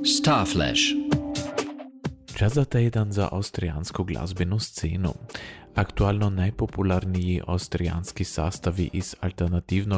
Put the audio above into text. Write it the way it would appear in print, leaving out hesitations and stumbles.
Starflash. Jazzata jedan za austrijansku glazbenu scenu. Aktualno najpopularniji austrijanski sastavi iz alternativnog